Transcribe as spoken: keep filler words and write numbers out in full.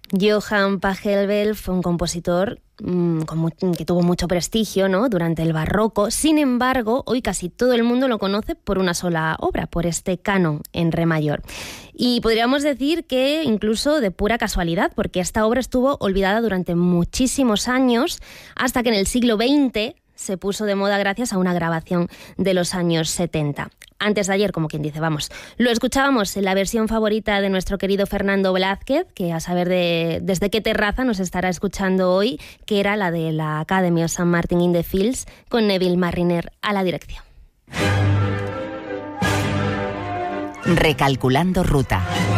Johann Pachelbel fue un compositor mmm, con mu- que tuvo mucho prestigio, ¿no?, durante el barroco. Sin embargo, hoy casi todo el mundo lo conoce por una sola obra, por este canon en re mayor. Y podríamos decir que incluso de pura casualidad, porque esta obra estuvo olvidada durante muchísimos años, hasta que en el siglo veinte se puso de moda gracias a una grabación de los años setenta. Antes de ayer, como quien dice, vamos. Lo escuchábamos en la versión favorita de nuestro querido Fernando Blázquez, que a saber de desde qué terraza nos estará escuchando hoy, que era la de la Academy of Saint Martin in the Fields, con Neville Marriner a la dirección. Recalculando ruta.